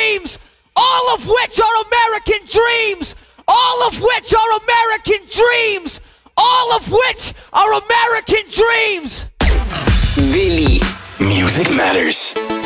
dreams, all of which are American dreams, all of which are American dreams, all of which are American dreams. Willy. Music Matters.